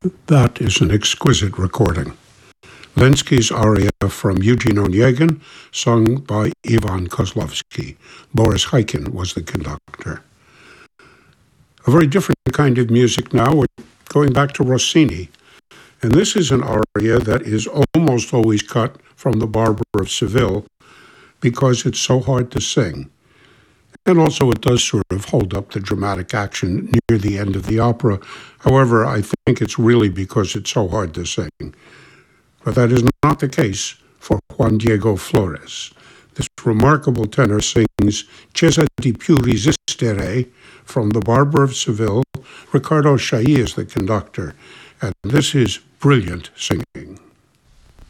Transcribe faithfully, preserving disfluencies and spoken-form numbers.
That is an exquisite recording. Lenski's aria from Eugene Onegin, sung by Ivan Kozlovsky. Boris Heikin was the conductor. A very different kind of music now. We're going back to Rossini. And this is an aria that is almost always cut from The Barber of Seville because it's so hard to sing. And also it does sort of hold up the dramatic action near the end of the opera. However, I think it's really because it's so hard to sing. But that is not the case for Juan Diego Flores. This remarkable tenor sings Cesa di più resistere from The Barber of Seville. Ricardo Chailly is the conductor, and this is brilliant singing.